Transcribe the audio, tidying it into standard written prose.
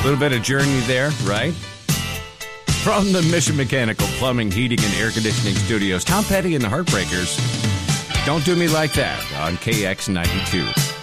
Little bit of Journey there, right? From the Mission Mechanical Plumbing, Heating, and Air Conditioning Studios, Tom Petty and the Heartbreakers. Don't Do Me Like That on KX92.